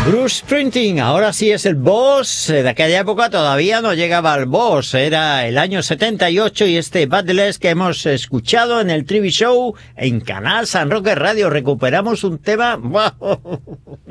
Bruce Springsteen, ahora sí es el boss. De aquella época todavía no llegaba al boss. Era el año 78 y este Bad Les que hemos escuchado en el TV Show en Canal San Roque Radio. Recuperamos un tema